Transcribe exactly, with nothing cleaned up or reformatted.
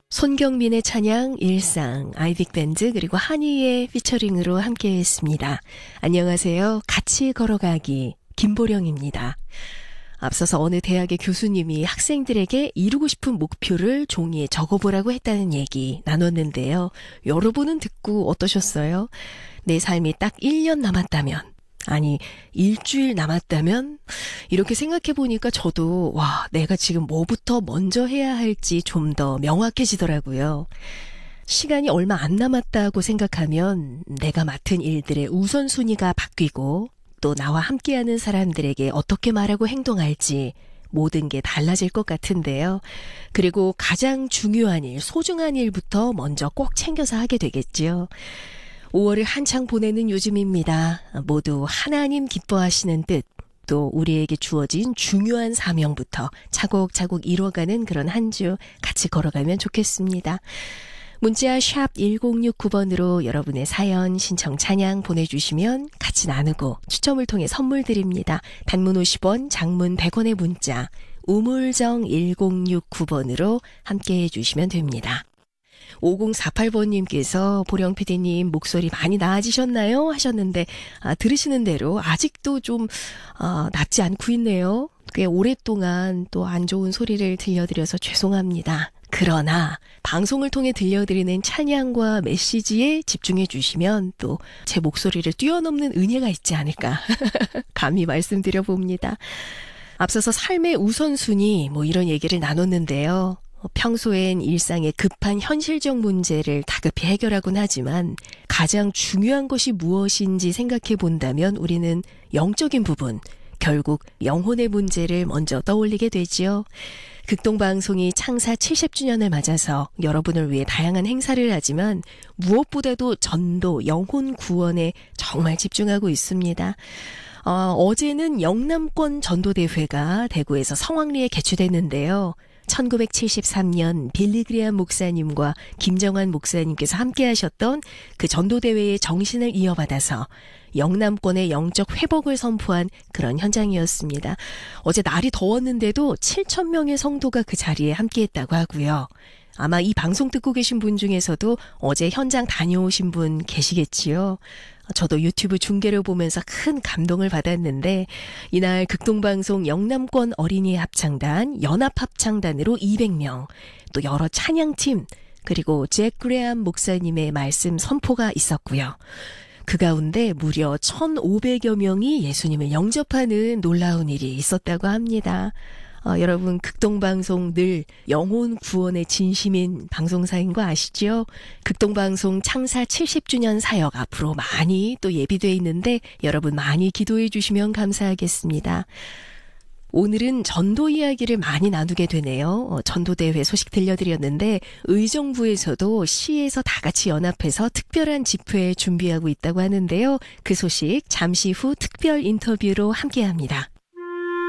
손경민의 찬양, 일상, 아이빅밴드 그리고 한이의 피처링으로 함께했습니다. 안녕하세요. 같이 걸어가기 김보령입니다. 앞서서 어느 대학의 교수님이 학생들에게 이루고 싶은 목표를 종이에 적어보라고 했다는 얘기 나눴는데요. 여러분은 듣고 어떠셨어요? 내 삶이 딱 일 년 남았다면, 아니 일주일 남았다면, 이렇게 생각해보니까 저도 와, 내가 지금 뭐부터 먼저 해야 할지 좀 더 명확해지더라고요. 시간이 얼마 안 남았다고 생각하면 내가 맡은 일들의 우선순위가 바뀌고, 또 나와 함께하는 사람들에게 어떻게 말하고 행동할지 모든 게 달라질 것 같은데요. 그리고 가장 중요한 일, 소중한 일부터 먼저 꼭 챙겨서 하게 되겠지요. 오월을 한창 보내는 요즘입니다. 모두 하나님 기뻐하시는 뜻, 또 우리에게 주어진 중요한 사명부터 차곡차곡 이뤄가는 그런 한 주 같이 걸어가면 좋겠습니다. 문자 샵 일공육구 번으로 여러분의 사연, 신청, 찬양 보내주시면 같이 나누고 추첨을 통해 선물 드립니다. 단문 오십 원, 장문 백 원의 문자 우물정 일공육구 번으로 함께해 주시면 됩니다. 오공사팔 번님께서 보령 피디님 목소리 많이 나아지셨나요? 하셨는데 아, 들으시는 대로 아직도 좀 아, 낫지 않고 있네요. 꽤 오랫동안 또 안 좋은 소리를 들려드려서 죄송합니다. 그러나 방송을 통해 들려드리는 찬양과 메시지에 집중해 주시면 또 제 목소리를 뛰어넘는 은혜가 있지 않을까 감히 말씀드려 봅니다. 앞서서 삶의 우선순위 뭐 이런 얘기를 나눴는데요. 평소엔 일상의 급한 현실적 문제를 다급히 해결하곤 하지만 가장 중요한 것이 무엇인지 생각해 본다면 우리는 영적인 부분, 결국 영혼의 문제를 먼저 떠올리게 되지요. 극동방송이 창사 칠십 주년을 맞아서 여러분을 위해 다양한 행사를 하지만 무엇보다도 전도, 영혼 구원에 정말 집중하고 있습니다. 어, 어제는 영남권 전도대회가 대구에서 성황리에 개최됐는데요. 천구백칠십삼 년 빌리그레암 목사님과 김정환 목사님께서 함께 하셨던 그 전도대회의 정신을 이어받아서 영남권의 영적 회복을 선포한 그런 현장이었습니다. 어제 날이 더웠는데도 칠천 명의 성도가 그 자리에 함께했다고 하고요. 아마 이 방송 듣고 계신 분 중에서도 어제 현장 다녀오신 분 계시겠지요. 저도 유튜브 중계를 보면서 큰 감동을 받았는데 이날 극동방송 영남권 어린이 합창단, 연합합창단으로 이백 명, 또 여러 찬양팀, 그리고 잭 그레암 목사님의 말씀 선포가 있었고요. 그 가운데 무려 천오백여 명이 예수님을 영접하는 놀라운 일이 있었다고 합니다. 어, 여러분 극동방송 늘 영혼 구원의 진심인 방송사인 거 아시죠? 극동방송 창사 칠십 주년 사역 앞으로 많이 또 예비되어 있는데 여러분 많이 기도해 주시면 감사하겠습니다. 오늘은 전도 이야기를 많이 나누게 되네요. 어, 전도대회 소식 들려드렸는데 의정부에서도 시에서 다 같이 연합해서 특별한 집회 준비하고 있다고 하는데요. 그 소식 잠시 후 특별 인터뷰로 함께합니다.